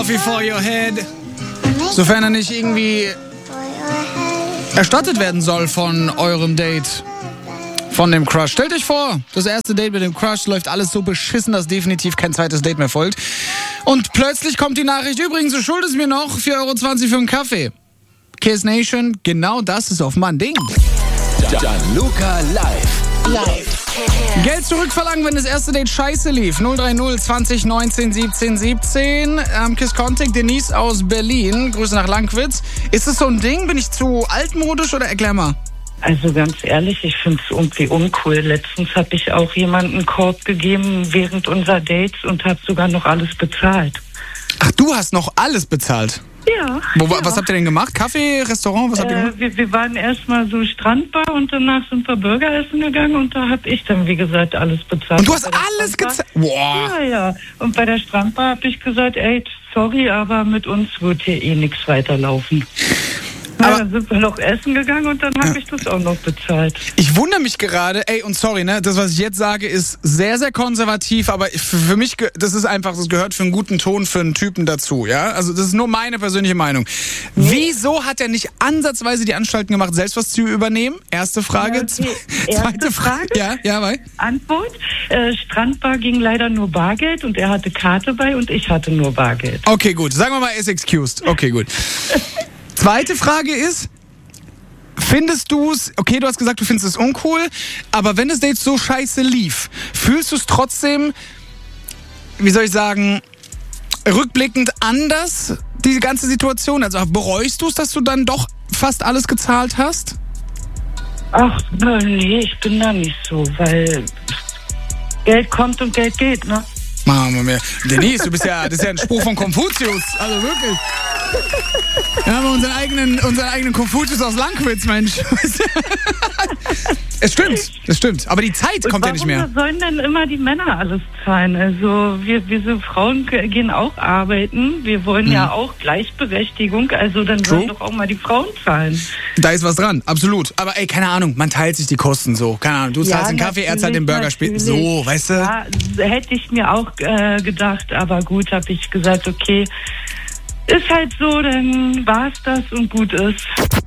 Coffee for your head. Sofern er nicht irgendwie erstattet werden soll von eurem Date. Von dem Crush. Stellt euch vor, das erste Date mit dem Crush läuft alles so beschissen, dass definitiv kein zweites Date mehr folgt. Und plötzlich kommt die Nachricht, übrigens, du schuldest mir noch 4,20 € für einen Kaffee. Kiss Nation, genau das ist auf mein Ding. Gianluca live. Geld zurückverlangen, wenn das erste Date scheiße lief. 030 20 19 17 17. Kiss Contact, Denise aus Berlin. Grüße nach Langwitz. Ist das so ein Ding? Bin ich zu altmodisch oder erklär mal? Also ganz ehrlich, ich finde es irgendwie uncool. Letztens habe ich auch jemanden einen Korb gegeben während unserer Dates und habe sogar noch alles bezahlt. Ach, du hast noch alles bezahlt? Ja. Was habt ihr denn gemacht? Kaffee, Restaurant, was habt ihr gemacht? Wir waren erstmal so Strandbar und danach sind wir Burger essen gegangen und da habe ich dann, wie gesagt, alles bezahlt. Und du hast alles gezahlt? Boah. Ja. Und bei der Strandbar habe ich gesagt, ey, sorry, aber mit uns wird hier eh nichts weiterlaufen. Aber dann sind wir noch essen gegangen und dann habe ich das auch noch bezahlt. Ich wundere mich gerade, und sorry, ne, das, was ich jetzt sage, ist sehr, sehr konservativ, aber für mich, das ist einfach, das gehört für einen guten Ton für einen Typen dazu, ja? Also das ist nur meine persönliche Meinung. Wieso hat er nicht ansatzweise die Anstalten gemacht, selbst was zu übernehmen? Erste Frage. Okay. Zweite Frage. Ja, weil? Antwort, Strandbar ging leider nur Bargeld und er hatte Karte bei und ich hatte nur Bargeld. Okay, gut. Sagen wir mal, er ist excused. Okay, gut. Zweite Frage ist, findest du es, okay, du hast gesagt, du findest es uncool, aber wenn das Date so scheiße lief, fühlst du es trotzdem, wie soll ich sagen, rückblickend anders, diese ganze Situation? Also bereust du es, dass du dann doch fast alles gezahlt hast? Ach, nee, ich bin da nicht so, weil Geld kommt und Geld geht, ne? Machen wir mehr. Denise, das ist ja ein Spruch von Konfuzius, also wirklich. Wir haben unseren eigenen Konfuzius aus Langwitz, Mensch. Es stimmt. Aber die Zeit kommt ja nicht mehr. Warum sollen denn immer die Männer alles zahlen? Also wir so Frauen gehen auch arbeiten. Wir wollen ja auch Gleichberechtigung. Also dann sollen doch auch mal die Frauen zahlen. Da ist was dran, absolut. Aber keine Ahnung, man teilt sich die Kosten so. Keine Ahnung, du zahlst den Kaffee, er zahlt den Burger. So, weißt du? Ja, hätte ich mir auch gedacht. Aber gut, habe ich gesagt, okay, ist halt so, dann war's das und gut ist.